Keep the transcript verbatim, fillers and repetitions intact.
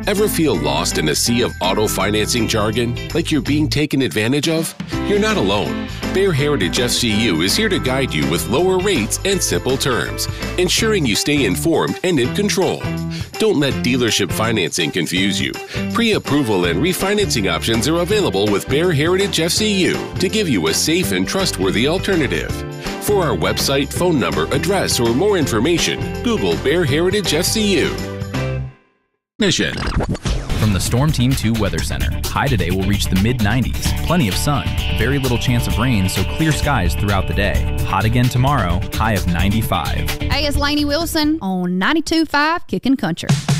Ever feel lost in a sea of auto financing jargon, like you're being taken advantage of? You're not alone. Bear Heritage F C U is here to guide you with lower rates and simple terms, ensuring you stay informed and in control. Don't let dealership financing confuse you. Pre-approval and refinancing options are available with Bear Heritage F C U to give you a safe and trustworthy alternative. For our website, phone number, address, or more information, Google Bear Heritage F C U. Mission. From the Storm Team two Weather Center, high today will reach the mid nineties. Plenty of sun, very little chance of rain, so clear skies throughout the day. Hot again tomorrow, high of ninety-five. Hey, it's Lainey Wilson on ninety-two point five Kickin' Country.